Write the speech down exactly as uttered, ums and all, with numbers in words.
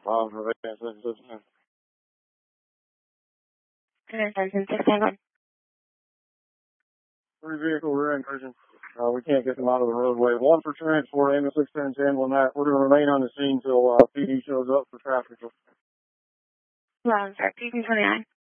Um, for advanced assistance. Intervention six nine one. Three vehicle rear incursion. Uh, we can't get them out of the roadway. One for transport, ambulance six ten handling that. We're going to remain on the scene until uh, P D shows up for traffic. Wrong, sir. P D twenty-nine.